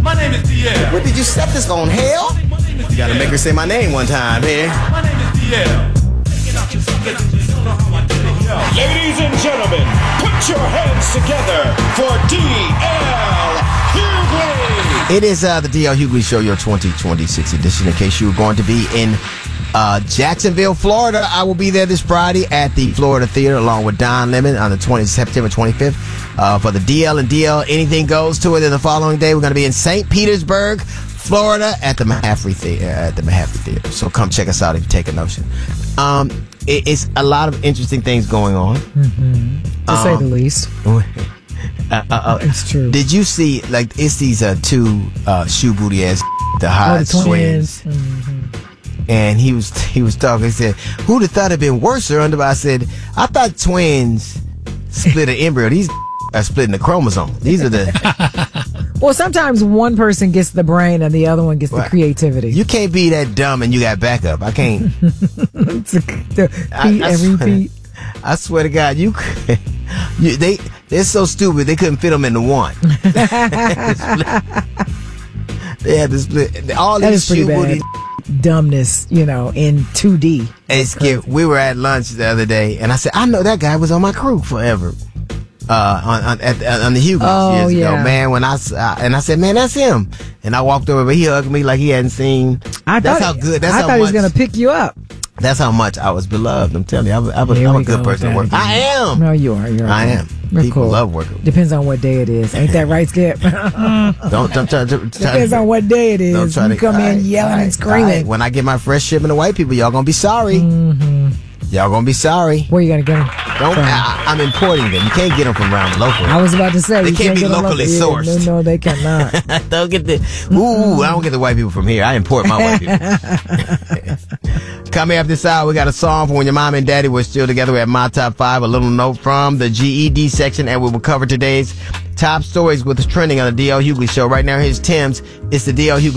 My name is DL. What did you set this on, hell? You gotta make her say my name one time here. My name is DL. Ladies and gentlemen, put your hands together for D.L. Hughley. It is the D.L. Hughley Show, your 2026 edition. In case you were going to be in Jacksonville, Florida, I will be there this Friday at the Florida Theater along with Don Lemon on the September 25th for the DL and DL Anything Goes tour. Then the following day, we're going to be in St. Petersburg, Florida at the Mahaffey Theater. So come check us out if you take a notion. It's a lot of interesting things going on. To say the least. It's true. Did you see, like, it's these two shoe booty ass, the Hodge twins. And he was talking. He said, "Who'd have thought it'd been worse or under?" I said, "I thought twins split an embryo. These are splitting the chromosome. These are the." Well, sometimes one person gets the brain and the other one gets the creativity. You can't be that dumb and you got backup. I can't. Repeat. I swear to God, they're so stupid they couldn't fit them into one. They had to split all that these shoe booty dumbness, in 2D. We were at lunch the other day, and I said, "I know that guy was on my crew forever." On the Hughley years ago, man. When I said, "Man, that's him," and I walked over, but he hugged me like he hadn't seen. I thought he was gonna pick you up. That's how much I was beloved. I'm telling you, I'm a good person to work. I am. No, you are. I am. People love working. Depends on what day it is. Ain't that right, Skip? Don't try. Depends on what day it is. You come in yelling and screaming. When I get my fresh shipment of white people, y'all gonna be sorry. Y'all gonna be sorry. Where you gonna get them? I'm importing them. You can't get them from around local. I was about to say they can't be locally sourced. No, they cannot. Don't get I don't get the white people from here. I import my white people. Coming up this hour, we got a song for when your mom and daddy were still together at My Top 5. A little note from the GED section, and we will cover today's top stories with trending on the DL Hughley Show. Right now, here's Tim's. It's the DL Hughley